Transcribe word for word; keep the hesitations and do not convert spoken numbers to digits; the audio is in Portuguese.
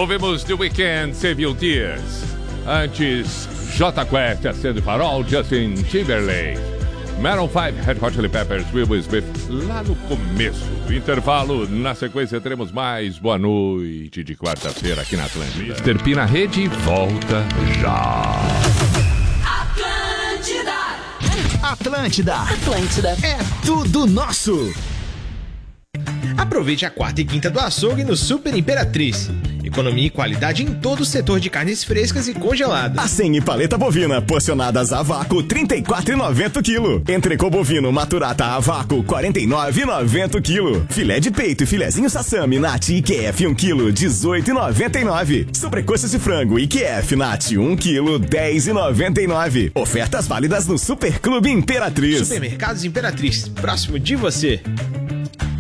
Ouvimos The Weeknd, Save Your Tears. Antes, J Quest, Acende Farol, Justin Timberlake. Maroon five, Red Hot Chili Peppers, Will Smith, lá no começo. Intervalo, na sequência teremos mais Boa Noite de quarta-feira aqui na Atlântida. mister P na rede, volta já. Atlântida. Atlântida. Atlântida. É tudo nosso. Aproveite a quarta e quinta do açougue no Super Imperatriz. Economia e qualidade em todo o setor de carnes frescas e congeladas. Acém e paleta bovina, porcionadas a vácuo, trinta e quatro reais e noventa centavos quilo. Entrecô bovino maturata a vácuo, quarenta e nove reais e noventa centavos quilo. Filé de peito e filezinho sassami Nati I Q F um quilo, dezoito reais e noventa e nove centavos. Sobrecoxas de frango I Q F Nati um quilo, dez reais e noventa e nove centavos. Ofertas válidas no Super Clube Imperatriz. Supermercados Imperatriz, próximo de você.